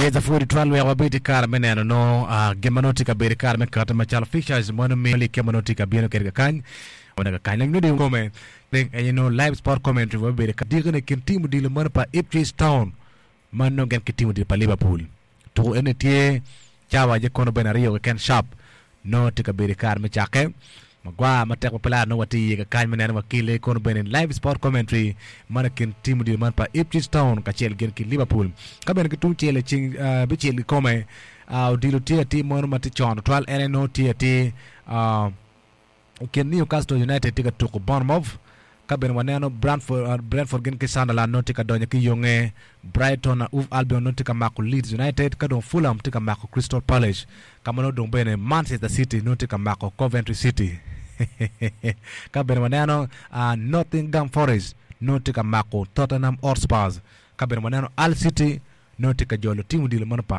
za fuori twalwe wabiti kar meneno no gemanoti ka beri kar me kata machal Fishers mono meli kemanoti ka bieno kerga kany ona kany lang nudi ngome ding live sport commentary wabiti ka digene kin timu dile mono pa Ipswich Town mano gen ki timu dile pa Liverpool to ene tie chawa je kono benario ken sharp no tika beri kar me chake magwa matek pala no wati ka kany meneno wakile kono benen live sport commentary mana kin timu dile man pa Ipswich Town ka chel gen ki Liverpool ka ben ki tung chele ching bichel kome dilo tie ti mono mati chon twal ene no tie ti ken Newcastle United tika tuko Bournemouth ka ben waneno Brentford gen ki Sunderland no tika donya ki yonge Brighton uf Albion no tika mako Leeds United ka don Fulham tika mako Crystal Palace kama no don bene Manchester City no tika mako Coventry City ka ben waneno Nottingham Forest no tika mako Tottenham Hotspur ka ben waneno Hull City no tika jolo timu dile mono pa